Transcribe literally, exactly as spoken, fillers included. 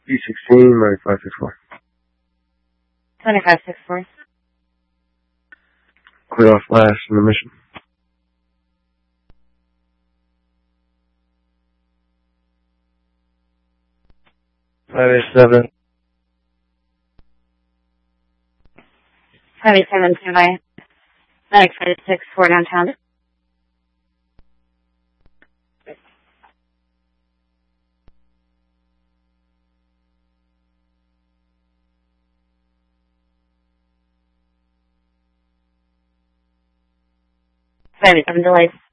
B sixteen, Medic five six four. twenty-five six four. Clear off last in the mission. five eight seven. five eight seven, standby. Medic five six four downtown. five eight seven, delayed.